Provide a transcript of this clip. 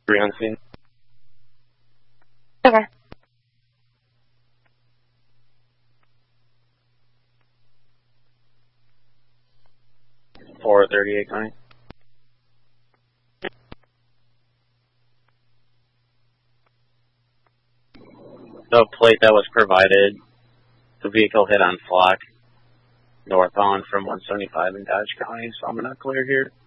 3 on scene. Okay. For 38 County. The plate that was provided, the vehicle hit on Flock, northbound from 175 in Dodge County, so I'm not clear here.